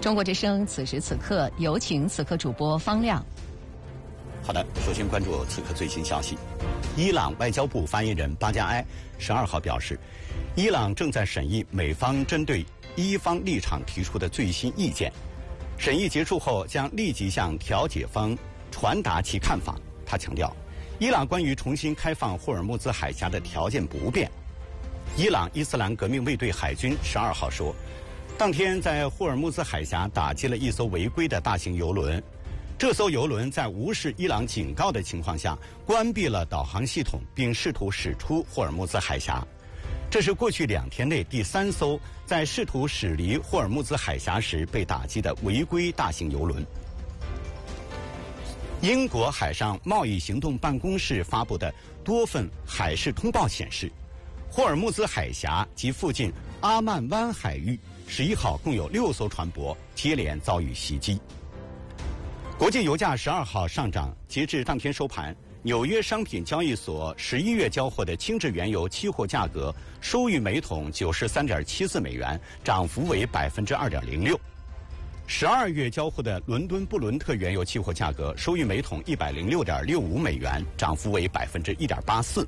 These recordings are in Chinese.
中国之声此时此刻有请此刻主播方亮。 好的，首先关注此刻最新消息。伊朗外交部发言人巴加埃12号表示，伊朗正在审议美方针对伊方立场提出的最新意见，审议结束后将立即向调解方传达其看法。他强调，伊朗关于重新开放霍尔木兹海峡的条件不变。伊朗伊斯兰革命卫队海军12号说，当天在霍尔木兹海峡打击了一艘违规的大型油轮。这艘油轮在无视伊朗警告的情况下，关闭了导航系统，并试图驶出霍尔木兹海峡。这是过去2天内第3艘在试图驶离霍尔木兹海峡时被打击的违规大型油轮。英国海上贸易行动办公室发布的多份海事通报显示，霍尔木兹海峡及附近阿曼湾海域11号共有6艘船舶接连遭遇袭击。国际油价12号上涨，截至当天收盘，纽约商品交易所11月交货的轻质原油期货价格收于每桶93.74美元，涨幅为 2.06%。12月交货的伦敦布伦特原油期货价格收于每桶106.65美元，涨幅为 1.84%。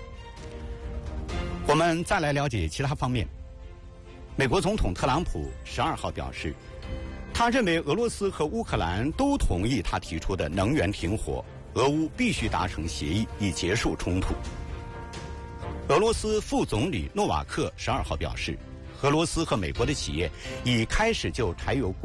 我们再来了解其他方面。美国总统特朗普12号表示，他认为俄罗斯和乌克兰都同意他提出的能源停火，俄乌必须达成协议以结束冲突。俄罗斯副总理诺瓦克12号表示，俄罗斯和美国的企业已开始就柴油